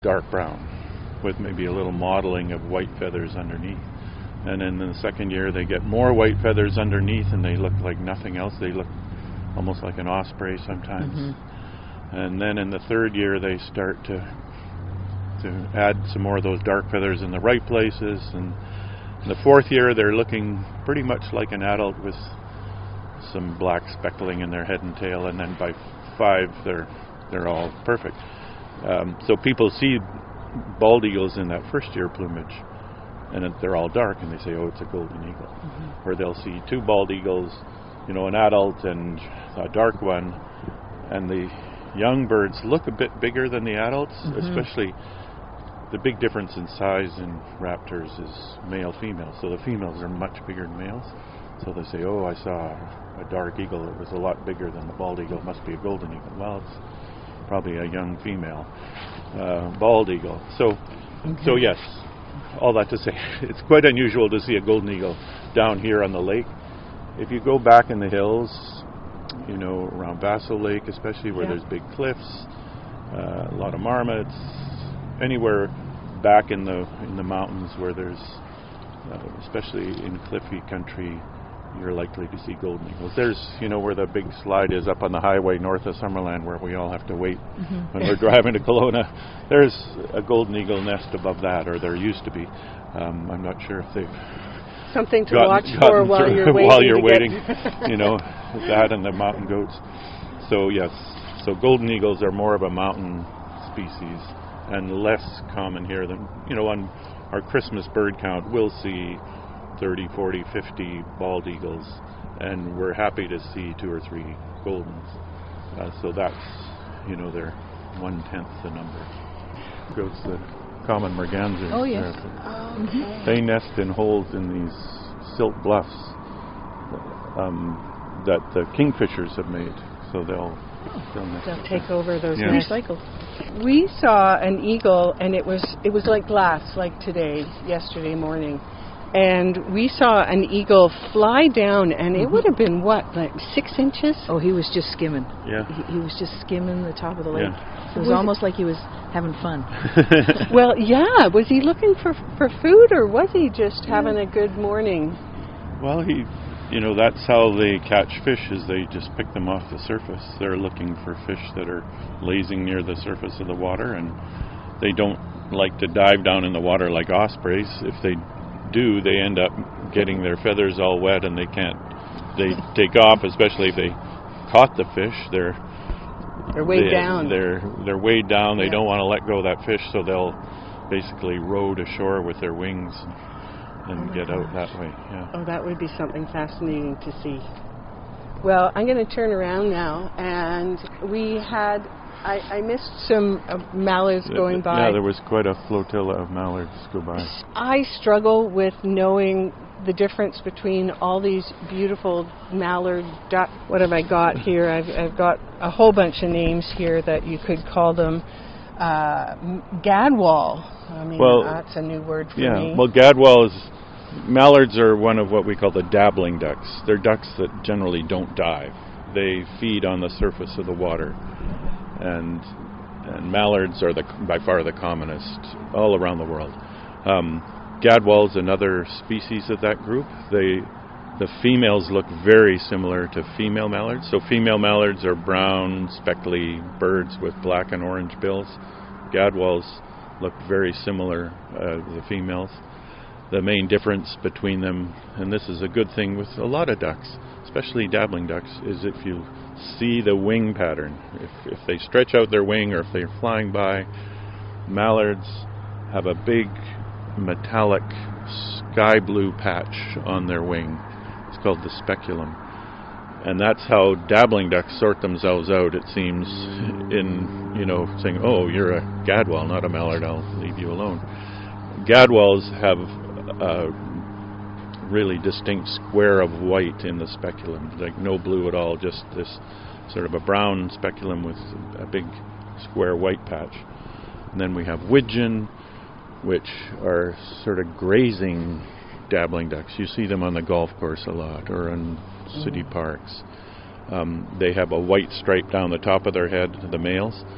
dark brown with maybe a little mottling of white feathers underneath. And then in the second year they get more white feathers underneath and they look like nothing else. They look almost like an osprey sometimes. Mm-hmm. And then in the third year they start to add some more of those dark feathers in the right places. And in the fourth year they're looking pretty much like an adult with some black speckling in their head and tail. And then by 5 they're all perfect. So people see bald eagles in that first year plumage, and they're all dark, and they say, oh, it's a golden eagle. Mm-hmm. Or they'll see 2 bald eagles, an adult and a dark one, and the young birds look a bit bigger than the adults, mm-hmm. especially the big difference in size in raptors is male-female. So the females are much bigger than males. So they say, oh, I saw a dark eagle. It was a lot bigger than the bald eagle. It must be a golden eagle. Well, it's probably a young female bald eagle. So yes, all that to say, it's quite unusual to see a golden eagle down here on the lake. If you go back in the hills, around Vassal Lake, especially where there's big cliffs, a lot of marmots, anywhere back in the mountains where there's, especially in cliffy country, you're likely to see golden eagles. There's, where the big slide is up on the highway north of Summerland, where we all have to wait mm-hmm. when we're driving to Kelowna. There's a golden eagle nest above that, or there used to be. I'm not sure if they've something to watch for while you're waiting. That and the mountain goats. So yes, so golden eagles are more of a mountain species and less common here than on our Christmas bird count. We'll see 30, 40, 50 bald eagles, and we're happy to see 2 or 3 goldens. So that's, they're 1/10 the number. Goes the common merganser. Oh, yes. Mm-hmm. They nest in holes in these silt bluffs that the kingfishers have made. So they'll take over those cycles. We saw an eagle, and it was like glass, like yesterday morning. And we saw an eagle fly down, and it would have been, like 6 inches? Oh, he was just skimming. Yeah. He was just skimming the top of the lake. Yeah. It was almost like he was having fun. Well, yeah. Was he looking for food, or was he just having a good morning? Well, that's how they catch fish, is they just pick them off the surface. They're looking for fish that are lazing near the surface of the water, and they don't like to dive down in the water like ospreys. If they do, they end up getting their feathers all wet, and they take off, especially if they caught the fish. They're weighed down. They're weighed down. They don't want to let go of that fish, so they'll basically row to shore with their wings and get out that way. Yeah. Oh, that would be something fascinating to see. Well, I'm going to turn around now, and I missed some mallards going by. Yeah, there was quite a flotilla of mallards go by. I struggle with knowing the difference between all these beautiful mallard duck. What have I got here? I've got a whole bunch of names here that you could call them. Gadwall. I mean, that's a new word for me. Yeah, well, gadwall mallards are one of what we call the dabbling ducks. They're ducks that generally don't dive. They feed on the surface of the water. And mallards are by far the commonest all around the world. Gadwall is another species of that group. The females look very similar to female mallards. So female mallards are brown, speckly birds with black and orange bills. Gadwalls look very similar to the females. The main difference between them, and this is a good thing with a lot of ducks, especially dabbling ducks, is if you see the wing pattern. If they stretch out their wing, or if they're flying by, mallards have a big metallic sky blue patch on their wing. It's called the speculum. And that's how dabbling ducks sort themselves out, it seems, in, saying, oh, you're a gadwall, not a mallard, I'll leave you alone. Gadwalls have a really distinct square of white in the speculum, like no blue at all, just this sort of a brown speculum with a big square white patch. And then we have widgeon, which are sort of grazing dabbling ducks. You see them on the golf course a lot, or in city parks. They have a white stripe down the top of their head, the males,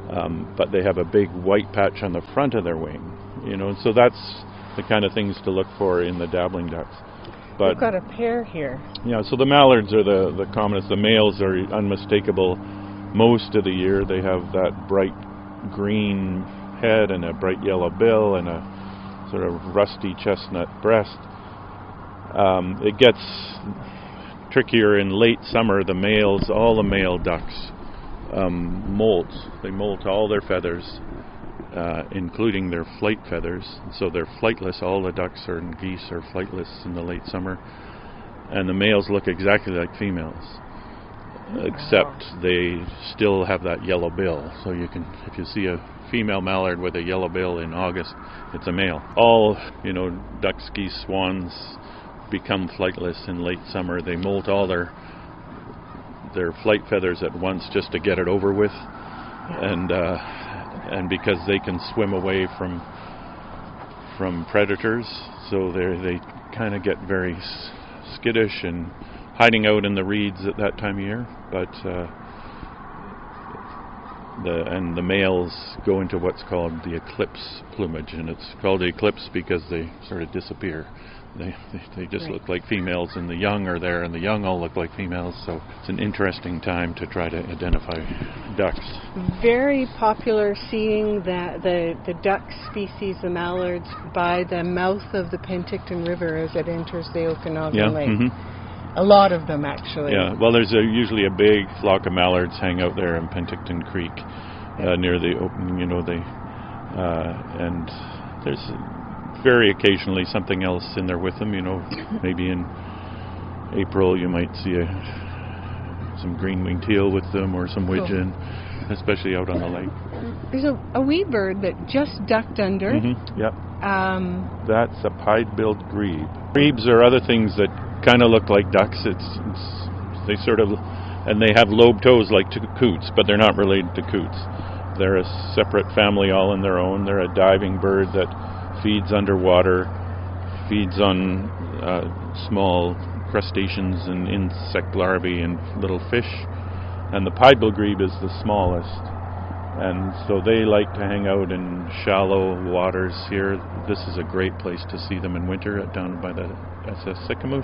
but they have a big white patch on the front of their wing. So that's the kind of things to look for in the dabbling ducks. But we've got a pair here. Yeah, so the mallards are the commonest. The males are unmistakable most of the year. They have that bright green head and a bright yellow bill and a sort of rusty chestnut breast. It gets trickier in late summer. All the male ducks molt. They molt all their feathers, including their flight feathers. So they're flightless. All the ducks and geese are flightless in the late summer. And the males look exactly like females, except they still have that yellow bill. So if you see a female mallard with a yellow bill in August, it's a male. All, ducks, geese, swans become flightless in late summer. They molt all their flight feathers at once just to get it over with, and because they can swim away from predators, so they kind of get very skittish and hiding out in the reeds at that time of year. But the males go into what's called the eclipse plumage, and it's called the eclipse because they sort of disappear. They just look like females, and the young are there, and the young all look like females. So it's an interesting time to try to identify ducks. Very popular seeing the duck species, the mallards, by the mouth of the Penticton River as it enters the Okanagan Lake. Mm-hmm. A lot of them, actually. Yeah, well, there's usually a big flock of mallards hang out there in Penticton Creek near the open, and there's very occasionally something else in there with them. Maybe in April you might see some green-winged teal with them, or some widgeon, especially out on the lake. There's a wee bird that just ducked under. Mm-hmm. Yep. That's a pied-billed grebe. Grebes are other things that kind of look like ducks. They sort of, and they have lobed toes like coots, but they're not related to coots. They're a separate family all on their own. They're a diving bird that feeds underwater, feeds on small crustaceans and insect larvae and little fish. And the pied-billed grebe is the smallest. And so they like to hang out in shallow waters here. This is a great place to see them in winter down by the SS Sicamous.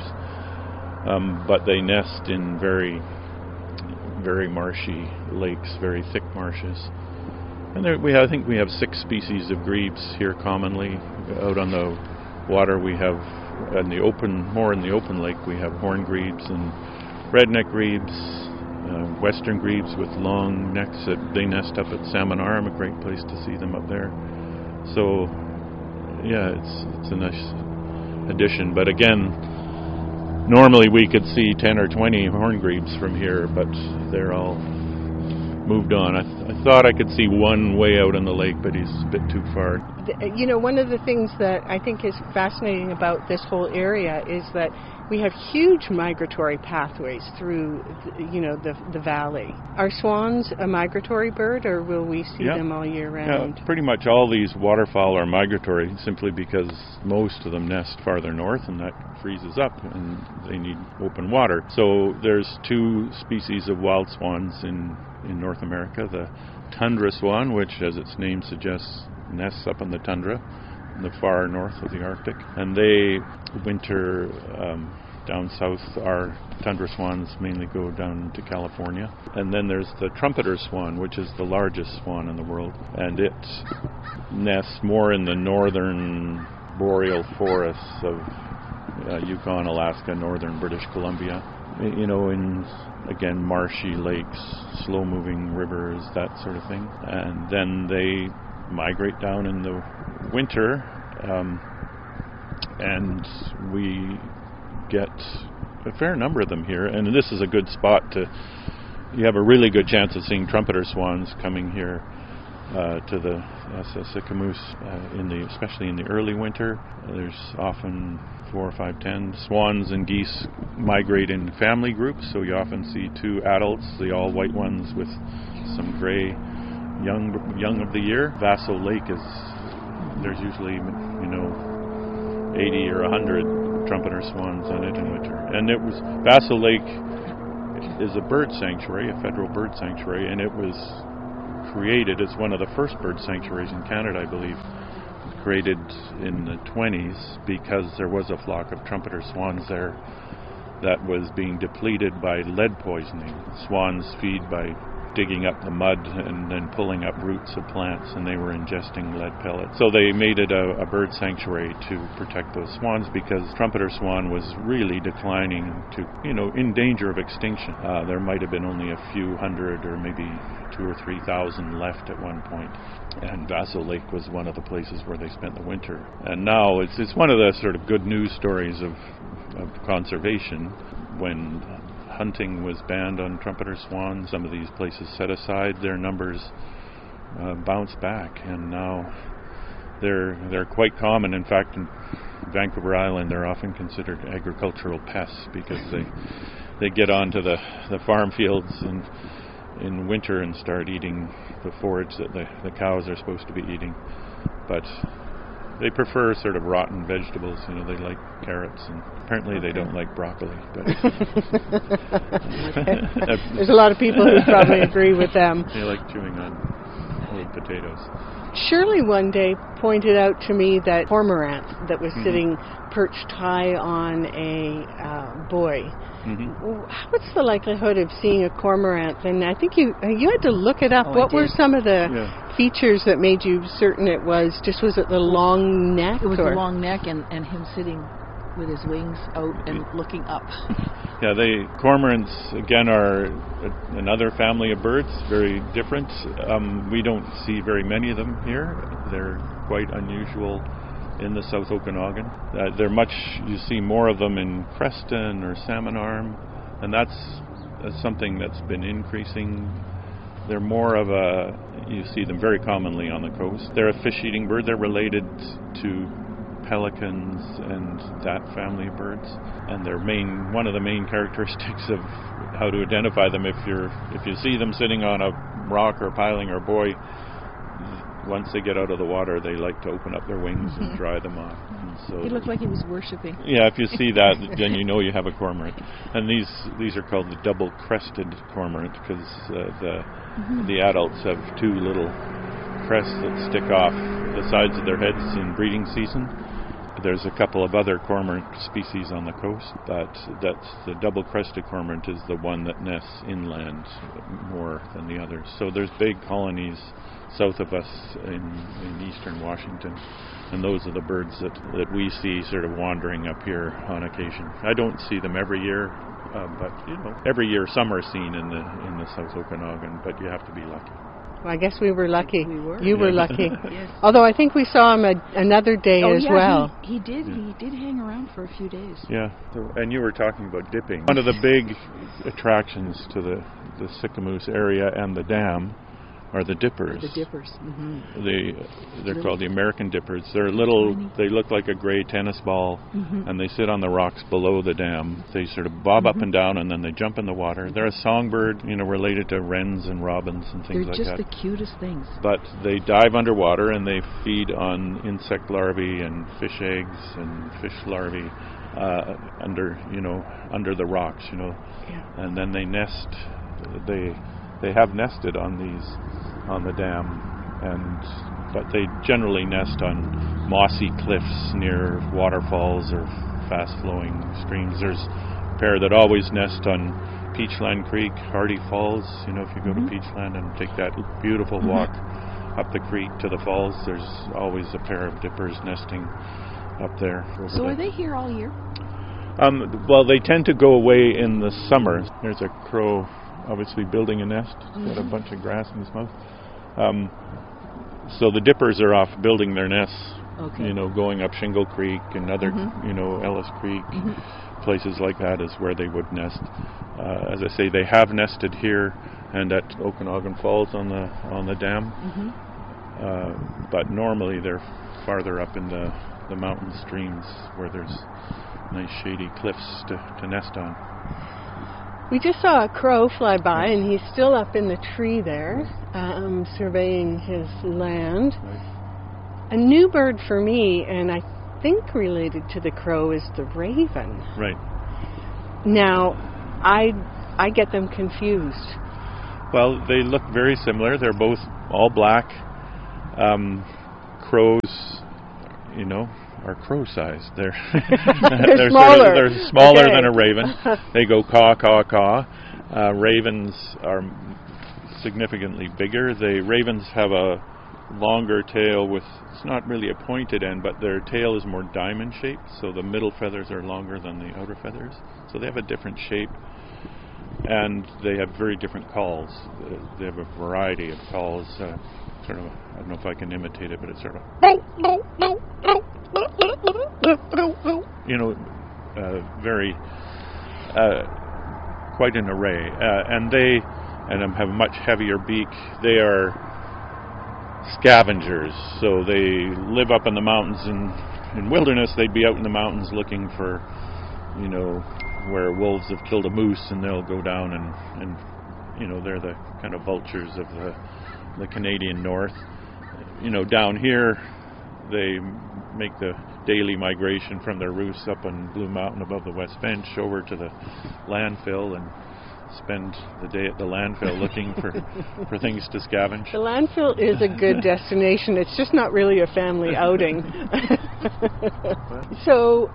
But they nest in very, very marshy lakes, very thick marshes. And I think we have 6 species of grebes here commonly. Out on the water we have, more in the open lake, we have horn grebes and redneck grebes, western grebes with long necks. They nest up at Salmon Arm, a great place to see them up there. So, yeah, it's a nice addition. But again, normally we could see 10 or 20 horn grebes from here, but they're all moved on. I thought I could see one way out on the lake, but he's a bit too far. One of the things that I think is fascinating about this whole area is that we have huge migratory pathways through, the valley. Are swans a migratory bird, or will we see them all year round? Yeah, pretty much all these waterfowl are migratory, simply because most of them nest farther north, and that freezes up, and they need open water. So there's 2 species of wild swans in North America. The tundra swan, which, as its name suggests, nests up in the tundra, in the far north of the Arctic, and they winter down south. Our tundra swans mainly go down to California. And then there's the trumpeter swan, which is the largest swan in the world, and it nests more in the northern boreal forests of Yukon, Alaska, northern British Columbia, in, again, marshy lakes, slow-moving rivers, that sort of thing. And then they migrate down in the winter, and we get a fair number of them here. And this is a good spot you have a really good chance of seeing trumpeter swans coming here to the SS Sicamous, especially in the early winter. There's often 4 or 5, 10 swans and geese migrate in family groups, so you often see 2 adults, the all white ones with some gray young of the year. Vaso Lake there's usually 80 or 100 trumpeter swans on it in winter. And Vaso Lake is a bird sanctuary, a federal bird sanctuary, and it was created. It's one of the first bird sanctuaries in Canada, I believe, created in the 20s because there was a flock of trumpeter swans there that was being depleted by lead poisoning. Swans feed by digging up the mud and then pulling up roots of plants, and they were ingesting lead pellets. So they made it a bird sanctuary to protect those swans because trumpeter swan was really declining to, in danger of extinction. There might have been only a few hundred or maybe 2,000 or 3,000 left at one point. And Vaso Lake was one of the places where they spent the winter. And now it's one of the sort of good news stories of conservation. When hunting was banned on trumpeter swans, some of these places set aside, their numbers bounced back, and now they're quite common. In fact, in Vancouver Island, they're often considered agricultural pests because they get onto the farm fields in winter and start eating the forage that the cows are supposed to be eating. But they prefer sort of rotten vegetables. They like carrots, and apparently they don't like broccoli. But there's a lot of people who probably agree with them. They like chewing on old potatoes. Shirley one day pointed out to me that cormorant that was sitting perched high on a buoy. What's the likelihood of seeing a cormorant? And I think you had to look it up. What were some of the features that made you certain it was it the long neck? It was the long neck and him sitting with his wings out and looking up. Yeah, cormorants, again, are another family of birds, very different. We don't see very many of them here. They're quite unusual in the South Okanagan. You see more of them in Creston or Salmon Arm, and that's something that's been increasing. They're more of you see them very commonly on the coast. They're a fish-eating bird. They're related to pelicans and that family of birds, and one of the main characteristics of how to identify them, if you see them sitting on a rock or piling or buoy, once they get out of the water, they like to open up their wings and dry them off. And so he looked like he was worshipping. Yeah, if you see that, then you know you have a cormorant. And these are called the double-crested cormorant because the adults have two little crests that stick off the sides of their heads in breeding season. There's a couple of other cormorant species on the coast, but that's the double-crested cormorant is the one that nests inland more than the others. So there's big colonies south of us in eastern Washington, and those are the birds that we see sort of wandering up here on occasion. I don't see them every year, but every year some are seen in the South Okanagan, but you have to be lucky. Well, I guess we were lucky. We were. You were lucky. Yes. Although I think we saw him another day as well. He did. He did hang around for a few days. Yeah, and you were talking about dipping. One of the big attractions to the Sicamous area and the dam are the dippers. The dippers. They're called the American dippers. They're little. Tiny. They look like a gray tennis ball, and they sit on the rocks below the dam. They sort of bob up and down, and then they jump in the water. They're a songbird, related to wrens and robins and things like that. They're just the cutest things. But they dive underwater and they feed on insect larvae and fish eggs and fish larvae under the rocks, and then they nest. They have nested on the dam, but they generally nest on mossy cliffs near waterfalls or fast-flowing streams. There's a pair that always nest on Peachland Creek, Hardy Falls. If you go to Peachland and take that beautiful walk up the creek to the falls, there's always a pair of dippers nesting up there. So are they here all year? Well, they tend to go away in the summer. There's a crow obviously building a nest. It's got a bunch of grass in his mouth. So the dippers are off building their nests, going up Shingle Creek and other, Ellis Creek, places like that is where they would nest. As I say, they have nested here and at Okanagan Falls on the dam, but normally they're farther up in the mountain streams where there's nice shady cliffs to nest on. We just saw a crow fly by, and he's still up in the tree there, surveying his land. Right. A new bird for me, and I think related to the crow, is the raven. Right. Now, I get them confused. Well, they look very similar. They're both all black. Crows, are crow-sized. They're they're smaller. They're smaller than a raven. They go caw, caw, caw. Ravens are significantly bigger. Ravens have a longer tail it's not really a pointed end, but their tail is more diamond-shaped, so the middle feathers are longer than the outer feathers. So they have a different shape, and they have very different calls. They have a variety of calls. Sort of, I don't know if I can imitate it, but it's sort of, very, quite an array. And they have a much heavier beak. They are scavengers, so they live up in the mountains. In wilderness, they'd be out in the mountains looking for, where wolves have killed a moose, and they'll go down and they're the kind of vultures of the Canadian North. Down here, they make the daily migration from their roosts up on Blue Mountain above the West Bench over to the landfill and spend the day at the landfill looking for things to scavenge. The landfill is a good destination. It's just not really a family outing. So,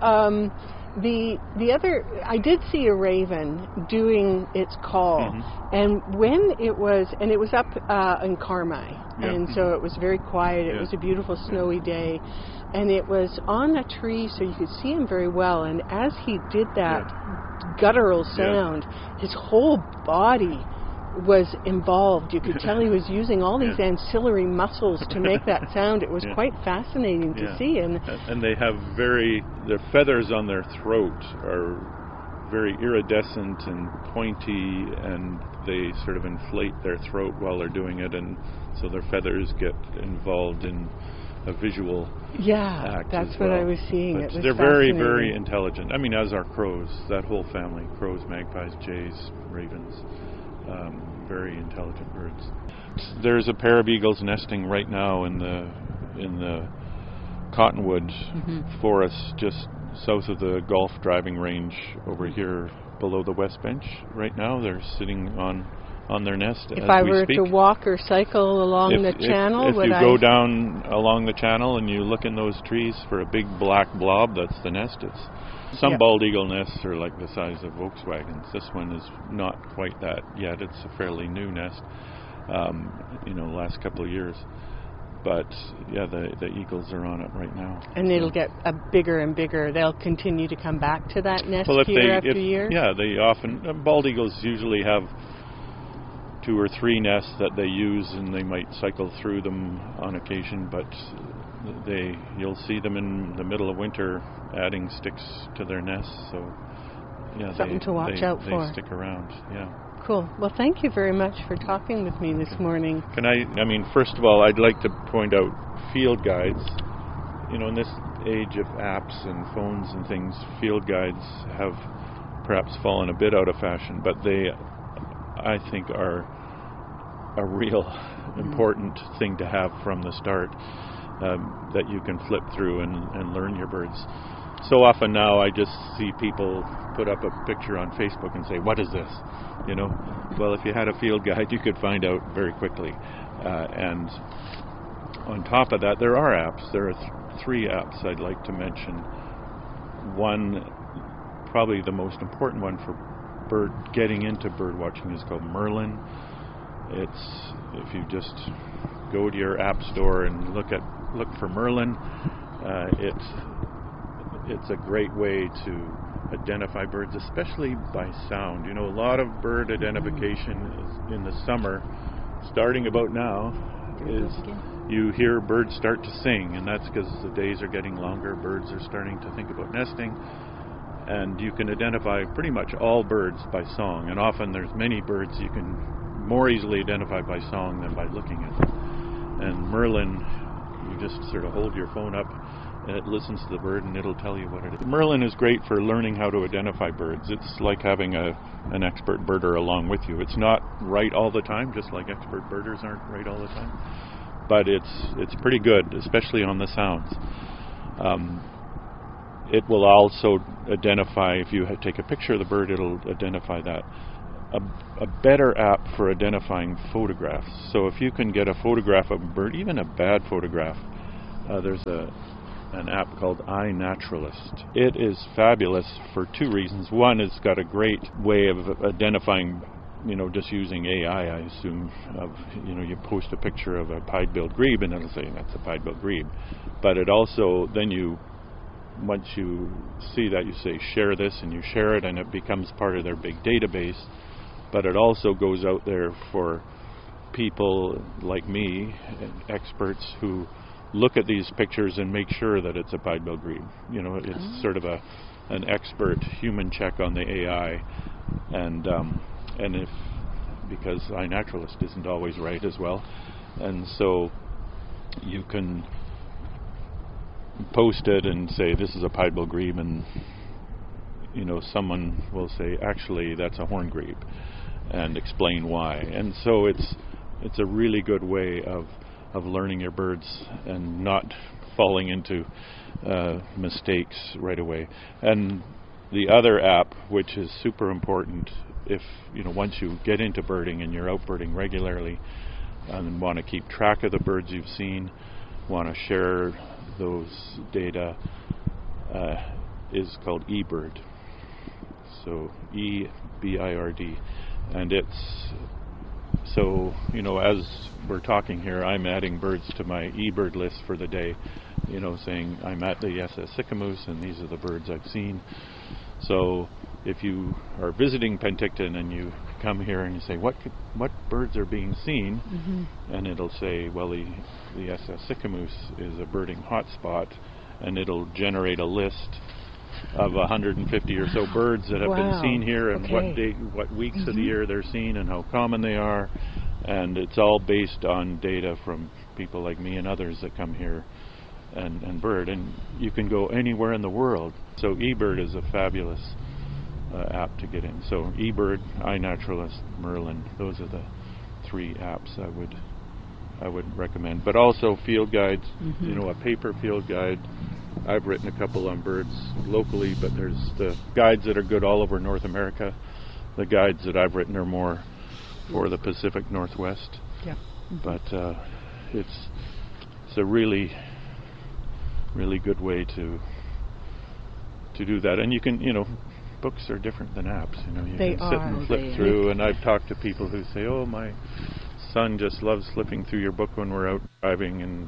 the other, I did see a raven doing its call, and when it was up in Carmi, and so it was very quiet. It was a beautiful snowy day, and it was on a tree, so you could see him very well. And as he did that guttural sound, his whole body was involved. You could tell he was using all these ancillary muscles to make that sound. It was quite fascinating to see. And they have their feathers on their throat are very iridescent and pointy, and they sort of inflate their throat while they're doing it, and so their feathers get involved in a visual act. That's as what well. I was seeing. But it was they're very, very intelligent. I mean, as are crows. That whole family: crows, magpies, jays, ravens. Very intelligent birds. There's a pair of eagles nesting right now in the cottonwood forest just south of the golf driving range over here below the West Bench. Right now, they're sitting on their nest. If I were to walk or cycle along the channel, if you go down along the channel and you look in those trees for a big black blob, that's the nest. Some bald eagle nests are like the size of Volkswagens. This one is not quite that yet. It's a fairly new nest, last couple of years. But the eagles are on it right now. And it'll get bigger and bigger. They'll continue to come back to that nest year after year? Yeah, they often, bald eagles usually have 2 or 3 nests that they use, and they might cycle through them on occasion, but you'll see them in the middle of winter adding sticks to their nests, so something to watch out for. They stick around. Cool. Well, thank you very much for talking with me this morning. First of all, I'd like to point out field guides. In this age of apps and phones and things, field guides have perhaps fallen a bit out of fashion, but they, I think, are a real important thing to have from the start, that you can flip through and learn your birds. So often now I just see people put up a picture on Facebook and say, what is this? Well, if you had a field guide, you could find out very quickly. And on top of that, there are apps. There are 3 apps I'd like to mention. One, probably the most important one for getting into bird watching, is called Merlin. If you just go to your app store and look for Merlin, it's a great way to identify birds, especially by sound. A lot of bird identification is in the summer, starting about now, is you hear birds start to sing, and that's because the days are getting longer. Birds are starting to think about nesting, and you can identify pretty much all birds by song, and often there's many birds you can more easily identify by song than by looking at them. And Merlin, you just sort of hold your phone up, and it listens to the bird, and it'll tell you what it is. Merlin is great for learning how to identify birds. It's like having an expert birder along with you. It's not right all the time, just like expert birders aren't right all the time, but it's pretty good, especially on the sounds. It will also identify, if you take a picture of the bird, it'll identify that. a better app for identifying photographs. So if you can get a photograph of a bird, even a bad photograph, there's an app called iNaturalist. It is fabulous for two reasons. One, it's got a great way of identifying, just using AI, I assume, you post a picture of a pied-billed grebe and it'll say that's a pied-billed grebe. But it also, then once you see that, you say share this, and you share it, and it becomes part of their big database. But it also goes out there for people like me, experts who look at these pictures and make sure that it's a pied-billed grebe. It's sort of an expert human check on the AI, and if, because iNaturalist isn't always right as well, and so you can post it and say this is a pied-billed grebe, and someone will say actually that's a horned grebe, and explain why. And so it's a really good way of learning your birds and not falling into mistakes right away. And the other app, which is super important, if once you get into birding and you're out birding regularly and want to keep track of the birds you've seen, want to share those data, is called eBird. So eBird, and it's so as we're talking here, I'm adding birds to my eBird list for the day, saying I'm at the SS Sicamous and these are the birds I've seen. So if you are visiting Penticton and you come here and you say what birds are being seen, and it'll say, well, the SS Sicamous is a birding hotspot, and it'll generate a list of 150 or so birds that have been seen here, and what weeks of the year they're seen and how common they are, and it's all based on data from people like me and others that come here and bird, and you can go anywhere in the world. So eBird is a fabulous app to get in. So eBird, iNaturalist, Merlin, those are the three apps I would recommend. But also field guides, a paper field guide. I've written a couple on birds locally, but there's the guides that are good all over North America. The guides that I've written are more for the Pacific Northwest. Yeah. But it's a really, really good way to do that. And you can, books are different than apps. You can sit and flip through. And I've talked to people who say, "Oh, my son just loves flipping through your book when we're out driving and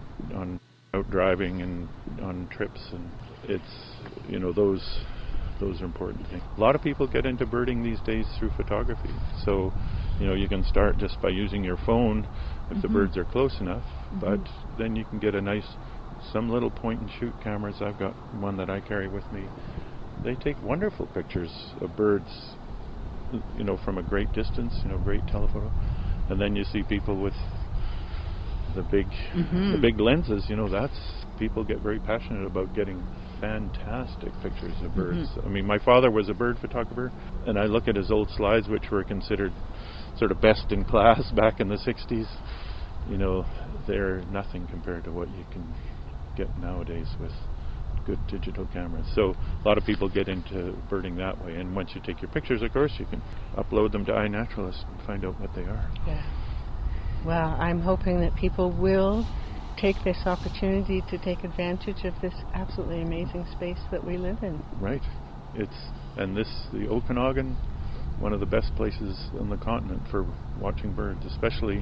on trips," and it's those are important things. A lot of people get into birding these days through photography. So you can start just by using your phone if the birds are close enough, but then you can get some little point and shoot cameras. I've got one that I carry with me. They take wonderful pictures of birds from a great distance, great telephoto. And then you see people with the big lenses, that's, people get very passionate about getting fantastic pictures of birds. I mean, my father was a bird photographer, and I look at his old slides, which were considered sort of best in class back in the 60s. They're nothing compared to what you can get nowadays with good digital cameras. So a lot of people get into birding that way, and once you take your pictures, of course, you can upload them to iNaturalist and find out what they are. Yeah. Well, I'm hoping that people will take this opportunity to take advantage of this absolutely amazing space that we live in. Right. The Okanagan, one of the best places on the continent for watching birds, especially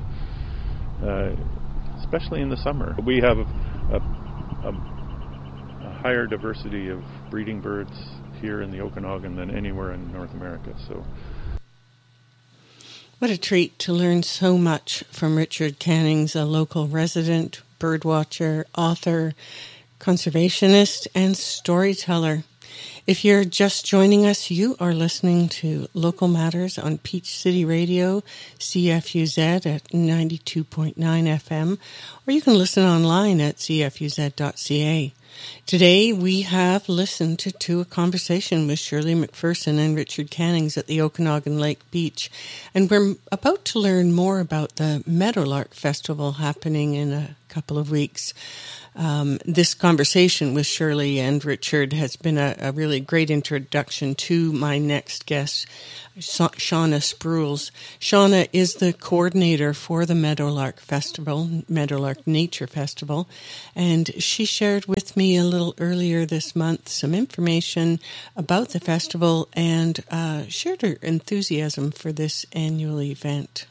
in the summer. We have a higher diversity of breeding birds here in the Okanagan than anywhere in North America. So, what a treat to learn so much from Richard Cannings, a local resident, birdwatcher, author, conservationist, and storyteller. If you're just joining us, you are listening to Local Matters on Peach City Radio, CFUZ at 92.9 FM, or you can listen online at cfuz.ca. Today we have listened to a conversation with Shirley McPherson and Richard Cannings at the Okanagan Lake Beach, and we're about to learn more about the Meadowlark Festival happening in a couple of weeks. This conversation with Shirley and Richard has been a really great introduction to my next guest, Shauna Sprules. Shauna is the coordinator for the Meadowlark Festival, Meadowlark Nature Festival, and she shared with me a little earlier this month some information about the festival and shared her enthusiasm for this annual event.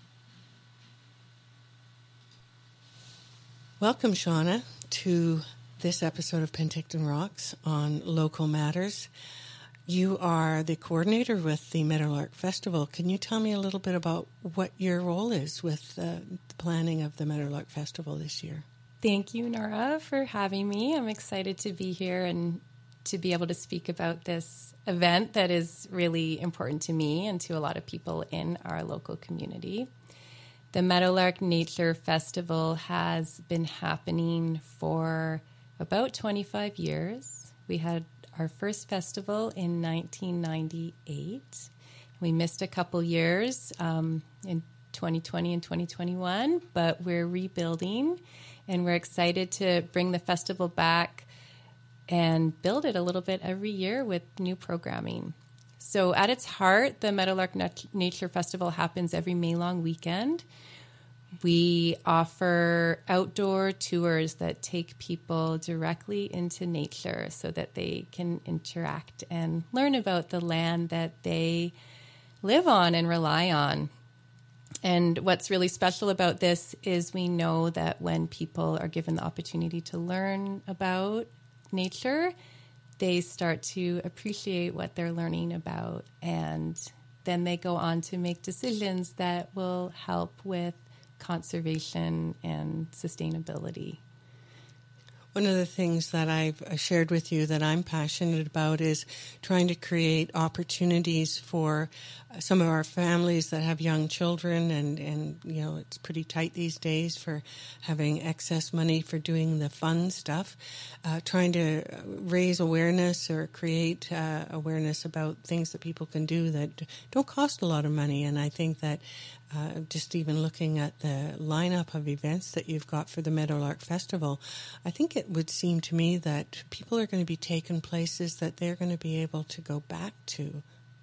Welcome, Shauna, to this episode of Penticton Rocks on Local Matters. You are the coordinator with the Meadowlark Festival. Can you tell me a little bit about what your role is with the planning of the Meadowlark Festival this year? Thank you, Nora, for having me. I'm excited to be here and to be able to speak about this event that is really important to me and to a lot of people in our local community. The Meadowlark Nature Festival has been happening for about 25 years. We had our first festival in 1998. We missed a couple years in 2020 and 2021, but we're rebuilding, and we're excited to bring the festival back and build it a little bit every year with new programming. So at its heart, the Meadowlark Nature Festival happens every May long weekend. We offer outdoor tours that take people directly into nature so that they can interact and learn about the land that they live on and rely on. And what's really special about this is we know that when people are given the opportunity to learn about nature, they start to appreciate what they're learning about, and then they go on to make decisions that will help with conservation and sustainability. One of the things that I've shared with you that I'm passionate about is trying to create opportunities for some of our families that have young children, and you know, it's pretty tight these days for having excess money for doing the fun stuff. Trying to raise awareness or create awareness about things that people can do that don't cost a lot of money. And I think that just even looking at the lineup of events that you've got for the Meadowlark Festival, I think it would seem to me that people are going to be taken places that they're going to be able to go back to.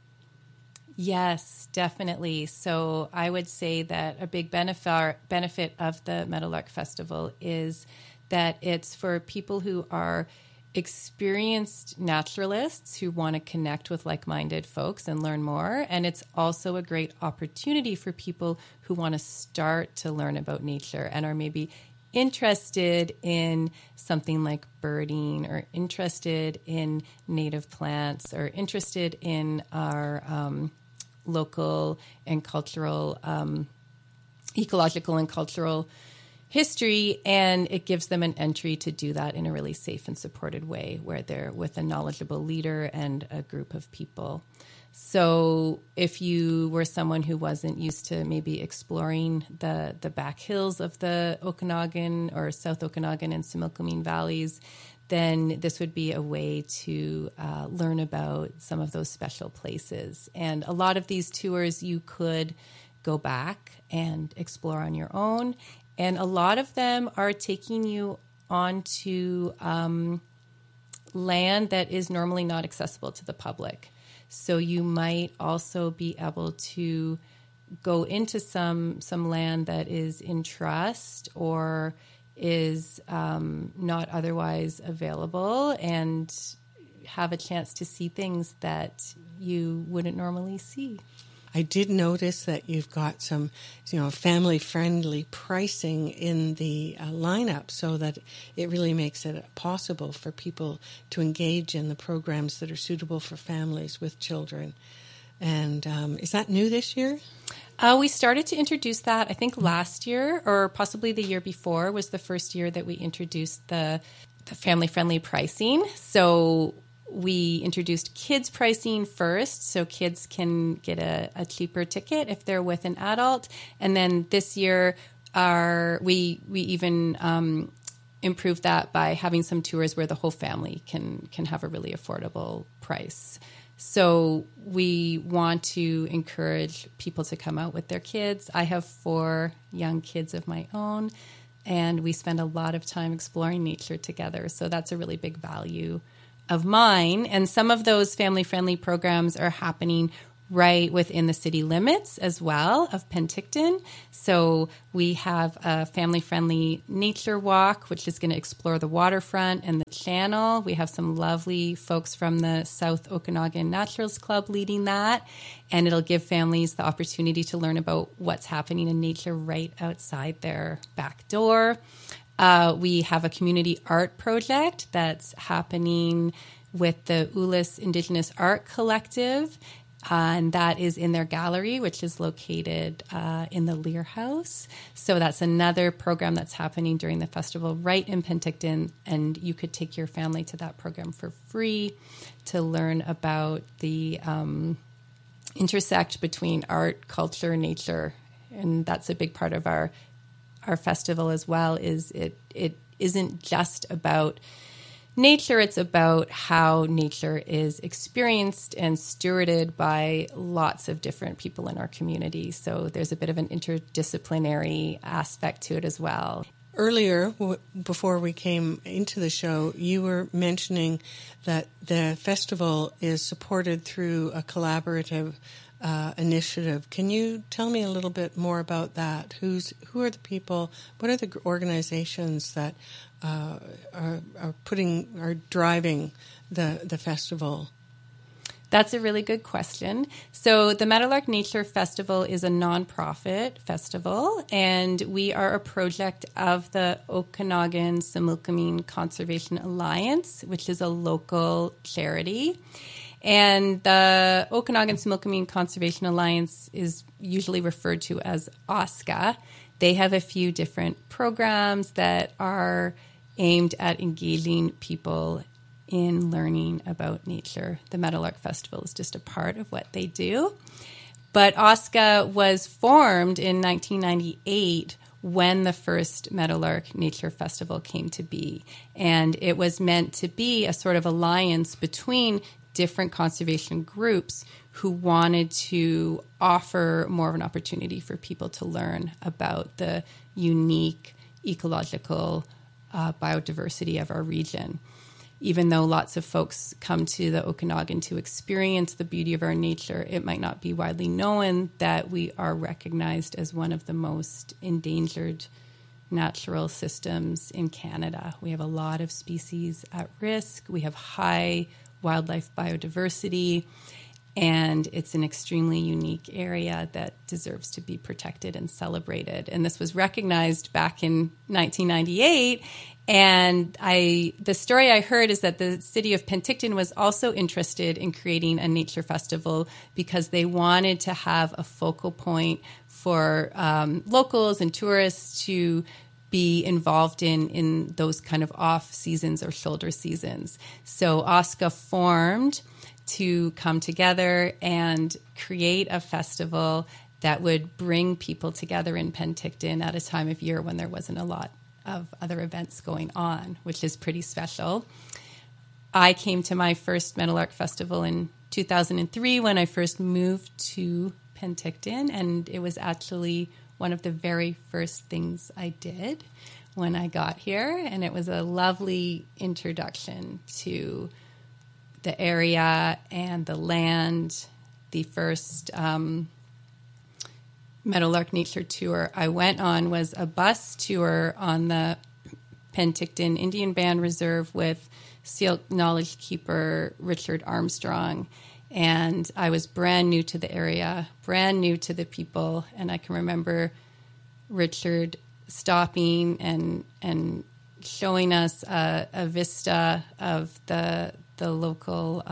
Yes, definitely. So I would say that a big benefit of the Meadowlark Festival is that it's for people who are experienced naturalists who want to connect with like-minded folks and learn more. And it's also a great opportunity for people who want to start to learn about nature and are maybe interested in something like birding, or interested in native plants, or interested in our local and cultural, ecological and cultural history, and it gives them an entry to do that in a really safe and supported way where they're with a knowledgeable leader and a group of people. So if you were someone who wasn't used to maybe exploring the back hills of the Okanagan or South Okanagan and Similkameen valleys, then this would be a way to learn about some of those special places. And a lot of these tours you could go back and explore on your own. And a lot of them are taking you onto land that is normally not accessible to the public. So you might also be able to go into some land that is in trust or is not otherwise available, and have a chance to see things that you wouldn't normally see. I did notice that you've got some, family-friendly pricing in the lineup, so that it really makes it possible for people to engage in the programs that are suitable for families with children. And is that new this year? We started to introduce that, I think, last year, or possibly the year before was the first year that we introduced the family-friendly pricing. So we introduced kids pricing first, so kids can get a cheaper ticket if they're with an adult. And then this year, we even improve that by having some tours where the whole family can have a really affordable price. So we want to encourage people to come out with their kids. I have 4 young kids of my own, and we spend a lot of time exploring nature together. So that's a really big value of mine. And some of those family-friendly programs are happening right within the city limits as well of Penticton. So we have a family-friendly nature walk, which is going to explore the waterfront and the channel. We have some lovely folks from the South Okanagan Naturals Club leading that, and it'll give families the opportunity to learn about what's happening in nature right outside their back door. We have a community art project that's happening with the Ulis Indigenous Art Collective, and that is in their gallery, which is located in the Lear House. So that's another program that's happening during the festival right in Penticton, and you could take your family to that program for free to learn about the intersect between art, culture, and nature. And that's a big part of our festival as well, is it isn't just about nature, it's about how nature is experienced and stewarded by lots of different people in our community. So there's a bit of an interdisciplinary aspect to it as well. Earlier, before we came into the show, you were mentioning that the festival is supported through a collaborative initiative. Can you tell me a little bit more about that? Who are the people? What are the organizations that are driving the festival? That's a really good question. So the Meadowlark Nature Festival is a nonprofit festival, and we are a project of the Okanagan-Similkameen Conservation Alliance, which is a local charity. And the Okanagan-Similkameen Conservation Alliance is usually referred to as OSCA. They have a few different programs that are aimed at engaging people in learning about nature. The Meadowlark Festival is just a part of what they do. But OSCA was formed in 1998 when the first Meadowlark Nature Festival came to be. And it was meant to be a sort of alliance between different conservation groups who wanted to offer more of an opportunity for people to learn about the unique ecological biodiversity of our region. Even though lots of folks come to the Okanagan to experience the beauty of our nature, it might not be widely known that we are recognized as one of the most endangered natural systems in Canada. We have a lot of species at risk. We have high wildlife biodiversity, and it's an extremely unique area that deserves to be protected and celebrated. And this was recognized back in 1998. And the story I heard is that the city of Penticton was also interested in creating a nature festival because they wanted to have a focal point for locals and tourists to be involved in those kind of off seasons or shoulder seasons. So OSCA formed to come together and create a festival that would bring people together in Penticton at a time of year when there wasn't a lot of other events going on, which is pretty special. I came to my first Meadowlark Festival in 2003 when I first moved to Penticton, and it was actually one of the very first things I did when I got here, and it was a lovely introduction to the area and the land. The first Meadowlark Nature Tour I went on was a bus tour on the Penticton Indian Band Reserve with Seal Knowledge Keeper Richard Armstrong. And I was brand new to the area, brand new to the people. And I can remember Richard stopping and showing us a vista of the local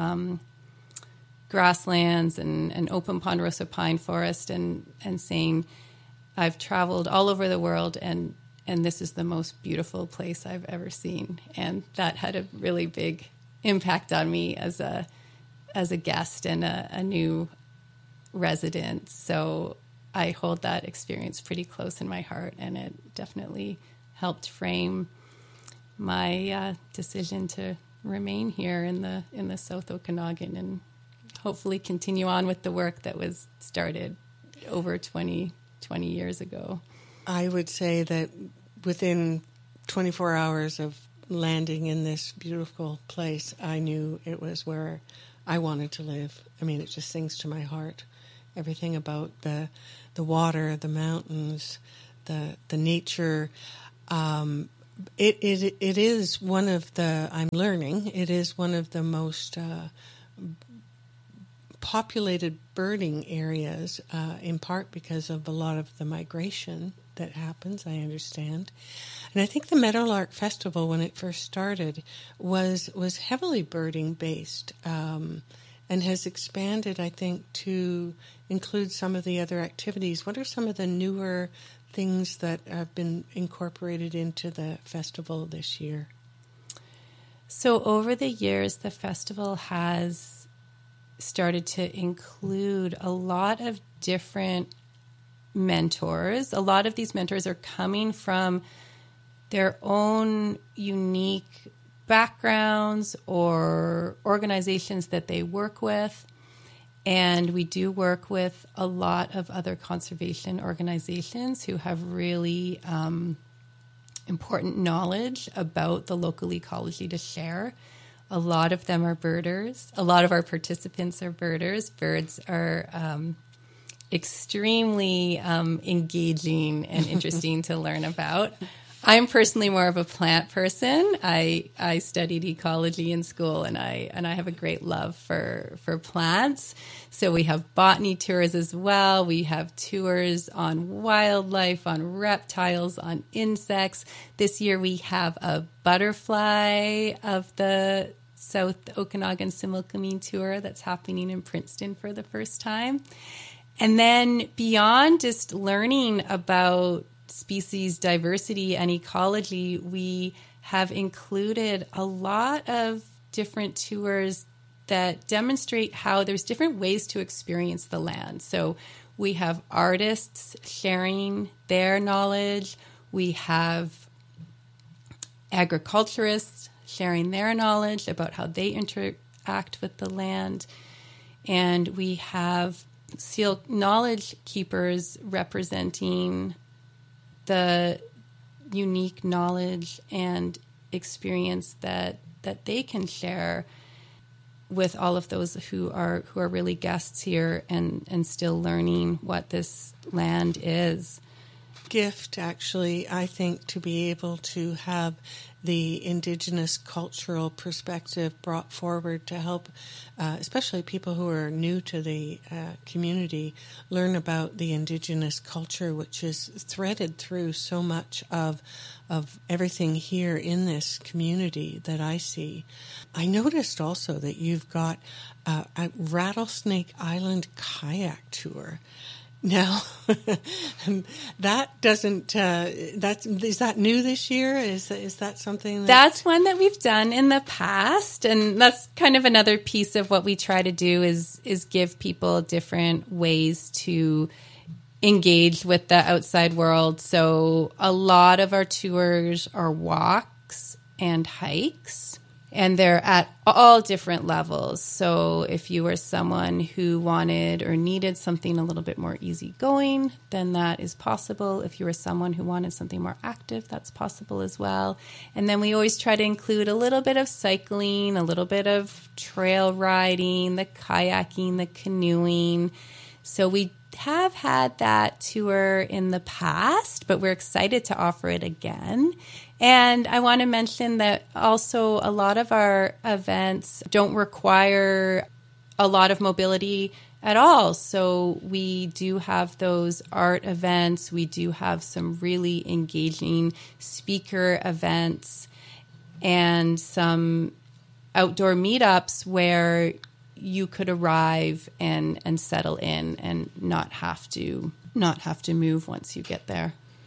grasslands and open ponderosa pine forest and saying, I've traveled all over the world and this is the most beautiful place I've ever seen. And that had a really big impact on me as a guest and a new resident. So I hold that experience pretty close in my heart, and it definitely helped frame my decision to remain here in the South Okanagan and hopefully continue on with the work that was started over 20 years ago. I would say that within 24 hours of landing in this beautiful place, I knew it was where I wanted to live. I mean, it just sings to my heart. Everything about the water, the mountains, the nature. It is one of the, I'm learning, it is one of the most populated birding areas, in part because of a lot of the migration that happens, I understand. And I think the Meadowlark Festival, when it first started, was heavily birding based, and has expanded, I think, to include some of the other activities. What are some of the newer things that have been incorporated into the festival this year? So over the years, the festival has started to include a lot of different mentors. A lot of these mentors are coming from their own unique backgrounds or organizations that they work with. And we do work with a lot of other conservation organizations who have really important knowledge about the local ecology to share. A lot of them are birders. A lot of our participants are birders. Birds are extremely engaging and interesting to learn about. I'm personally more of a plant person. I studied ecology in school, and I have a great love for plants. So we have botany tours as well. We have tours on wildlife, on reptiles, on insects. This year we have a butterfly of the South Okanagan Similkameen tour that's happening in Princeton for the first time. And then beyond just learning about species diversity and ecology, we have included a lot of different tours that demonstrate how there's different ways to experience the land. So we have artists sharing their knowledge. We have agriculturists sharing their knowledge about how they interact with the land. And we have seal knowledge keepers representing the unique knowledge and experience that they can share with all of those who are really guests here and still learning what this land is. Gift, actually, I think, to be able to have the Indigenous cultural perspective brought forward to help, especially people who are new to the community, learn about the Indigenous culture, which is threaded through so much of everything here in this community that I see. I noticed also that you've got a Rattlesnake Island kayak tour. Now, that doesn't. Is that new this year? Is that something? That's one that we've done in the past, and that's kind of another piece of what we try to do is give people different ways to engage with the outside world. So a lot of our tours are walks and hikes. And they're at all different levels. So if you were someone who wanted or needed something a little bit more easygoing, then that is possible. If you were someone who wanted something more active, that's possible as well. And then we always try to include a little bit of cycling, a little bit of trail riding, the kayaking, the canoeing. So we have had that tour in the past, but we're excited to offer it again. And I want to mention that also a lot of our events don't require a lot of mobility at all. So we do have those art events. We do have some really engaging speaker events and some outdoor meetups where you could arrive and settle in and not have to move once you get there.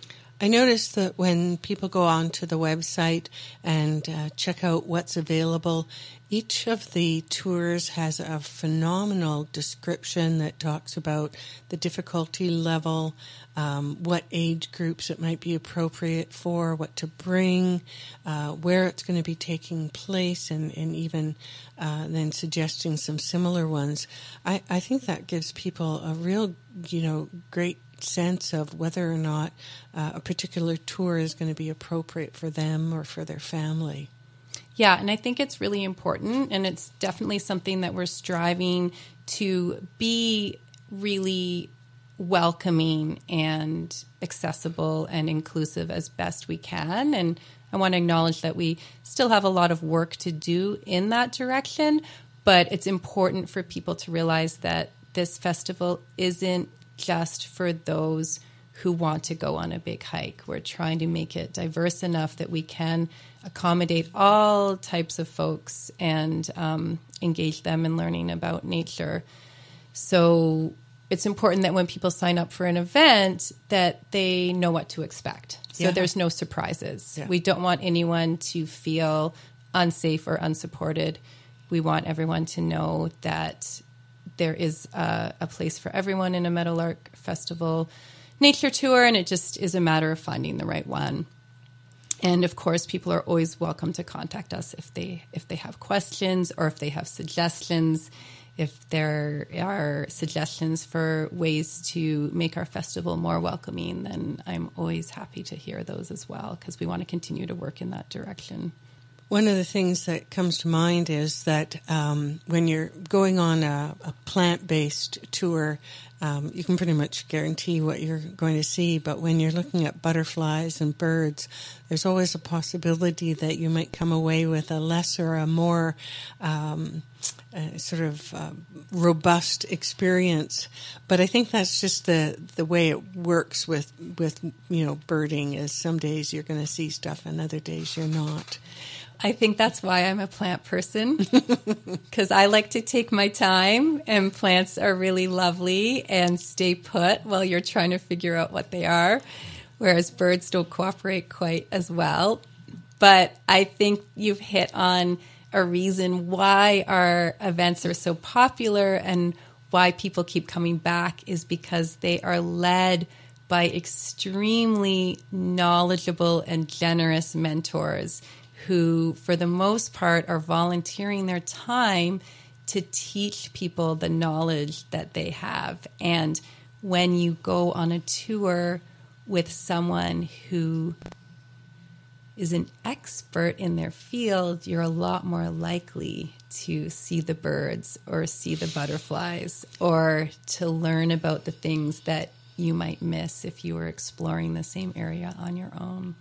I noticed that when people go onto the website and check out what's available, each of the tours has a phenomenal description that talks about the difficulty level, what age groups it might be appropriate for, what to bring, where it's going to be taking place, and even then suggesting some similar ones. I think that gives people a real, great sense of whether or not a particular tour is going to be appropriate for them or for their family. Yeah, and I think it's really important, and it's definitely something that we're striving to be really welcoming and accessible and inclusive as best we can. And I want to acknowledge that we still have a lot of work to do in that direction, but it's important for people to realize that this festival isn't just for those who want to go on a big hike. We're trying to make it diverse enough that we can accommodate all types of folks and engage them in learning about nature. So it's important that when people sign up for an event that they know what to expect. So there's no surprises. Yeah. We don't want anyone to feel unsafe or unsupported. We want everyone to know that there is a place for everyone in a Meadowlark Festival nature tour, and it just is a matter of finding the right one. And of course, people are always welcome to contact us if they have questions or if they have suggestions. If there are suggestions for ways to make our festival more welcoming, then I'm always happy to hear those as well, because we want to continue to work in that direction. One of the things that comes to mind is that when you're going on a plant-based tour, you can pretty much guarantee what you're going to see. But when you're looking at butterflies and birds, there's always a possibility that you might come away with a lesser, a more robust experience. But I think that's just the way it works with birding. Is some days you're going to see stuff and other days you're not. I think that's why I'm a plant person, because I like to take my time, and plants are really lovely and stay put while you're trying to figure out what they are, whereas birds don't cooperate quite as well. But I think you've hit on a reason why our events are so popular and why people keep coming back is because they are led by extremely knowledgeable and generous mentors who, for the most part, are volunteering their time to teach people the knowledge that they have. And when you go on a tour with someone who is an expert in their field, you're a lot more likely to see the birds or see the butterflies or to learn about the things that you might miss if you were exploring the same area on your own.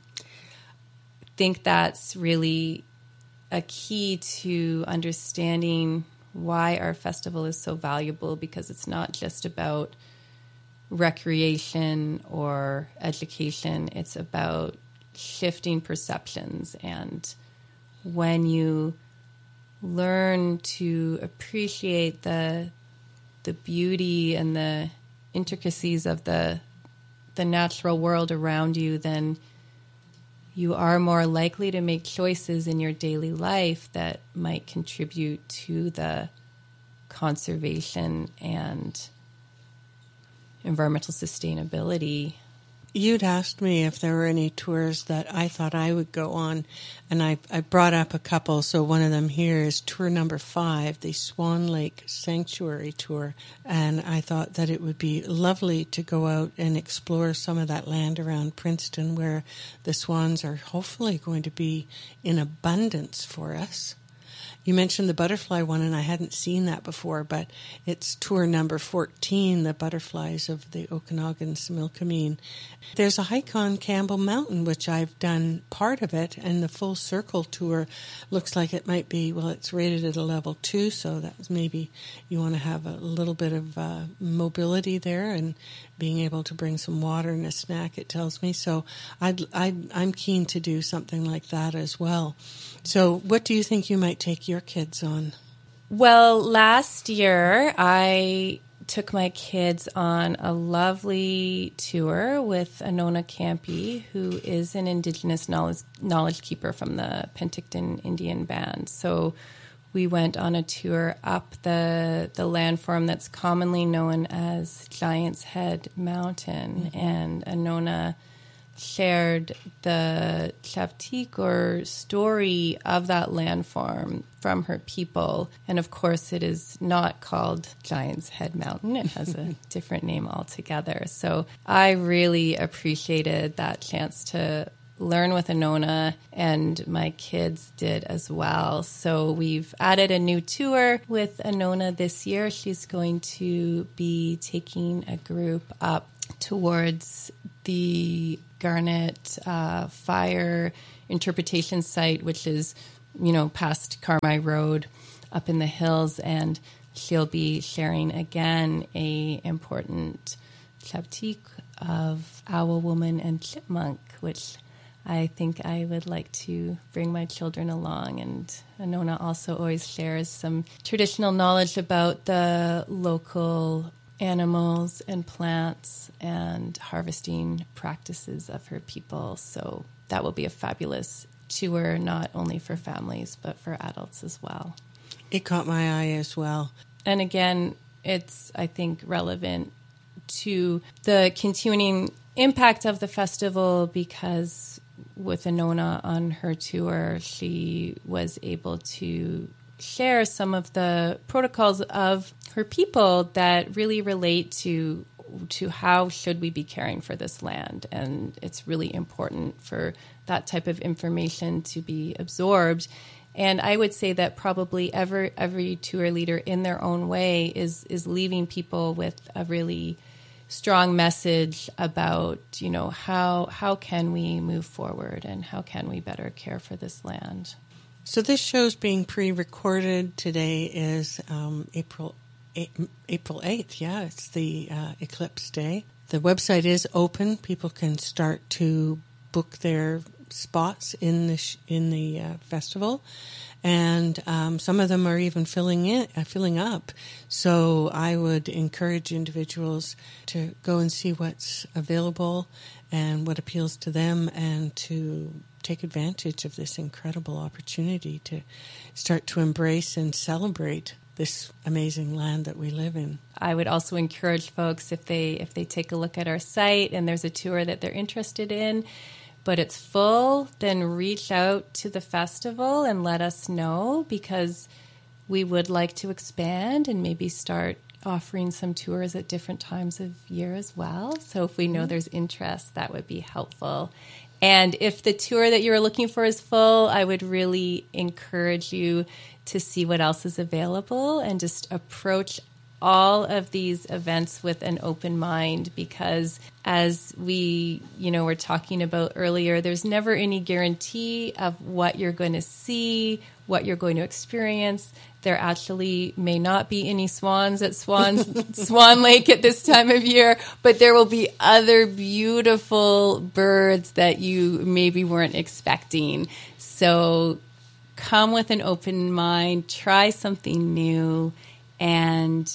I think that's really a key to understanding why our festival is so valuable, because it's not just about recreation or education. It's about shifting perceptions. And when you learn to appreciate the beauty and the intricacies of the natural world around you, then you are more likely to make choices in your daily life that might contribute to the conservation and environmental sustainability. You'd asked me if there were any tours that I thought I would go on, and I brought up a couple. So one of them here is tour number 5, the Swan Lake Sanctuary Tour. And I thought that it would be lovely to go out and explore some of that land around Princeton where the swans are hopefully going to be in abundance for us. You mentioned the butterfly one, and I hadn't seen that before, but it's tour number 14, the butterflies of the Okanagan-Similkameen. There's a hike on Campbell Mountain, which I've done part of it, and the full circle tour looks like it might be, well, it's rated at a level 2, so that's maybe you want to have a little bit of mobility there and being able to bring some water and a snack, it tells me. So I'm keen to do something like that as well. So what do you think you might take your kids on? Well, last year I took my kids on a lovely tour with Anona Campi, who is an Indigenous knowledge keeper from the Penticton Indian Band. So we went on a tour up the landform that's commonly known as Giant's Head Mountain, and Anona shared the Chavtik, or story of that landform, from her people. And of course, it is not called Giant's Head Mountain. It has a different name altogether. So I really appreciated that chance to learn with Anona, and my kids did as well. So we've added a new tour with Anona this year. She's going to be taking a group up towards the Garnet Fire Interpretation Site, which is, past Carmi Road up in the hills, and she'll be sharing again a important Chavtik of Owl Woman and Chipmunk, which I think I would like to bring my children along. And Anona also always shares some traditional knowledge about the local animals and plants and harvesting practices of her people. So that will be a fabulous tour, not only for families, but for adults as well. It caught my eye as well. And again, it's, I think, relevant to the continuing impact of the festival, because with Anona on her tour, she was able to share some of the protocols of her people that really relate to how should we be caring for this land. And it's really important for that type of information to be absorbed. And I would say that probably every tour leader in their own way is leaving people with a really strong message about, how can we move forward and how can we better care for this land. So this show's being pre-recorded. Today is April 8th. Yeah, it's the eclipse day. The website is open. People can start to book their spots in the festival, and some of them are even filling up. So I would encourage individuals to go and see what's available and what appeals to them, and to take advantage of this incredible opportunity to start to embrace and celebrate this amazing land that we live in. I would also encourage folks, if they take a look at our site and there's a tour that they're interested in, but it's full, then reach out to the festival and let us know, because we would like to expand and maybe start offering some tours at different times of year as well. So if we know there's interest, that would be helpful. And if the tour that you're looking for is full, I would really encourage you to see what else is available and just approach all of these events with an open mind, because as we, were talking about earlier, there's never any guarantee of what you're going to see, what you're going to experience. There actually may not be any swans at Swan Lake at this time of year, but there will be other beautiful birds that you maybe weren't expecting. So come with an open mind, try something new, and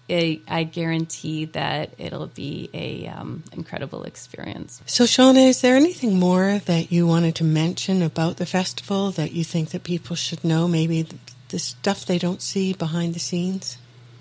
I guarantee that it'll be a incredible experience. So, Shauna, is there anything more that you wanted to mention about the festival that you think that people should know, maybe the stuff they don't see behind the scenes?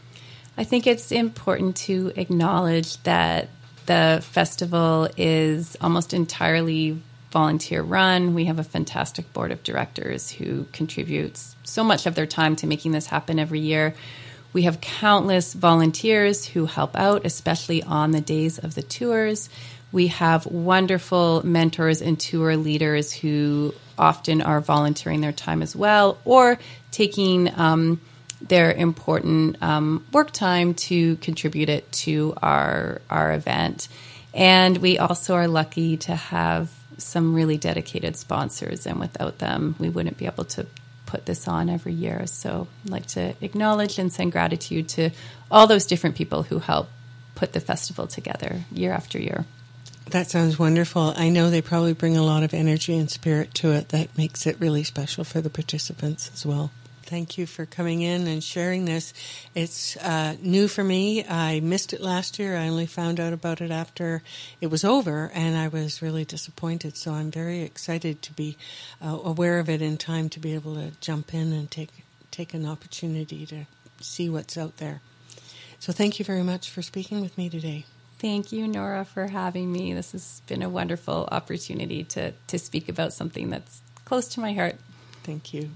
I think it's important to acknowledge that the festival is almost entirely volunteer run. We have a fantastic board of directors who contributes so much of their time to making this happen every year. We have countless volunteers who help out, especially on the days of the tours. We have wonderful mentors and tour leaders who often are volunteering their time as well, or taking their important work time to contribute it to our event. And we also are lucky to have some really dedicated sponsors, and without them, we wouldn't be able to put this on every year. So I'd like to acknowledge and send gratitude to all those different people who help put the festival together year after year. That sounds wonderful. I know they probably bring a lot of energy and spirit to it that makes it really special for the participants as well. Thank you for coming in and sharing this. It's new for me. I missed it last year. I only found out about it after it was over, and I was really disappointed. So I'm very excited to be aware of it in time to be able to jump in and take an opportunity to see what's out there. So thank you very much for speaking with me today. Thank you, Nora, for having me. This has been a wonderful opportunity to speak about something that's close to my heart. Thank you.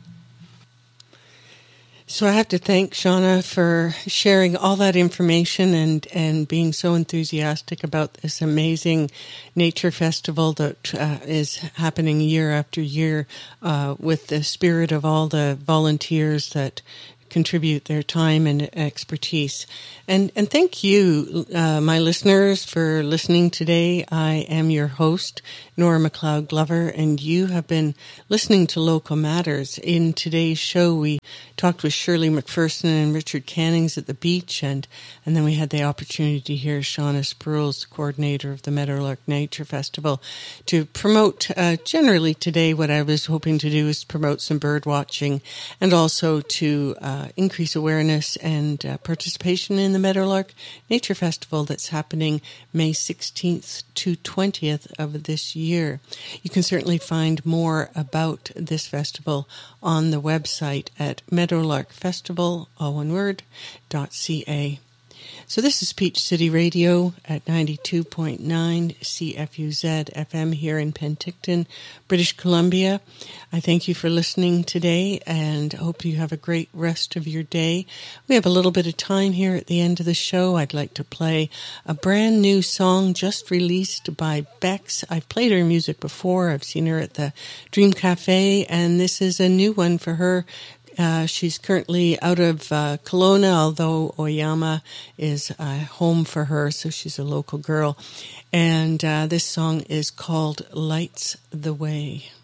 So I have to thank Shauna for sharing all that information and being so enthusiastic about this amazing nature festival that is happening year after year with the spirit of all the volunteers that contribute their time and expertise. And thank you, my listeners, for listening today. I am your host, Nora MacLeod Glover, and you have been listening to Local Matters. In today's show, we talked with Shirley McPherson and Richard Cannings at the beach, and then we had the opportunity to hear Shauna Spruills, coordinator of the Meadowlark Nature Festival, to promote, generally today what I was hoping to do is promote some bird watching and also to increase awareness and participation in the Meadowlark Nature Festival that's happening May 16th to 20th of this year. You can certainly find more about this festival on the website at meadowlarkfestival, all one word, .ca. So this is Peach City Radio at 92.9 CFUZ FM here in Penticton, British Columbia. I thank you for listening today and hope you have a great rest of your day. We have a little bit of time here at the end of the show. I'd like to play a brand new song just released by Bex. I've played her music before. I've seen her at the Dream Cafe, and this is a new one for her. She's currently out of Kelowna, although Oyama is home for her, so she's a local girl. And this song is called Lights the Way.